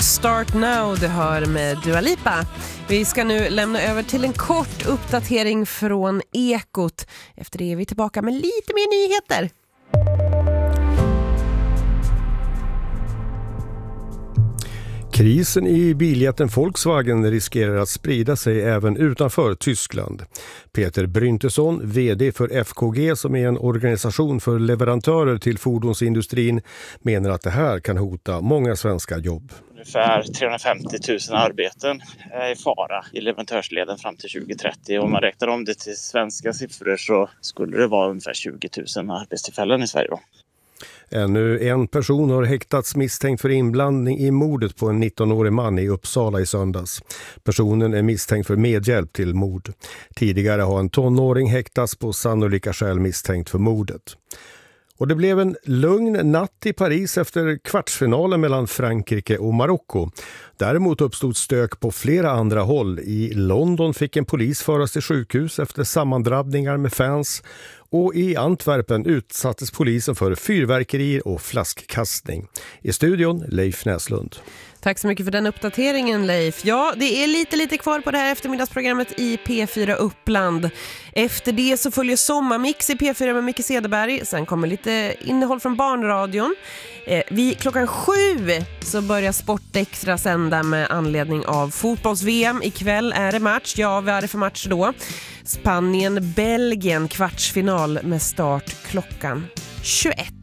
Start Now, det hör med Dua Lipa. Vi ska nu lämna över till en kort uppdatering från Ekot. Efter det är vi tillbaka med lite mer nyheter. Krisen i biljätten Volkswagen riskerar att sprida sig även utanför Tyskland. Peter Bryntesson, vd för FKG som är en organisation för leverantörer till fordonsindustrin, menar att det här kan hota många svenska jobb. Ungefär 350 000 arbeten är i fara i leverantörsleden fram till 2030. Om man räknar om det till svenska siffror så skulle det vara ungefär 20 000 arbetstillfällen i Sverige då. Ännu en person har häktats misstänkt för inblandning i mordet på en 19-årig man i Uppsala i söndags. Personen är misstänkt för medhjälp till mord. Tidigare har en tonåring häktats på sannolika skäl misstänkt för mordet. Och det blev en lugn natt i Paris efter kvartsfinalen mellan Frankrike och Marocko. Däremot uppstod stök på flera andra håll. I London fick en polis föras till sjukhus efter sammandrabbningar med fans. Och i Antwerpen utsattes polisen för fyrverkerier och flaskkastning. I studion Leif Näslund. Tack så mycket för den uppdateringen, Leif. Ja, det är lite kvar på det här eftermiddagsprogrammet i P4 Uppland. Efter det så följer Sommarmix i P4 med Micke Cederberg. Sen kommer lite innehåll från Barnradion. Klockan 7 så börjar Sportextra sända med anledning av fotbolls-VM. Ikväll är det match. Ja, vad är det för match då? Spanien-Belgien kvartsfinal med start klockan 21.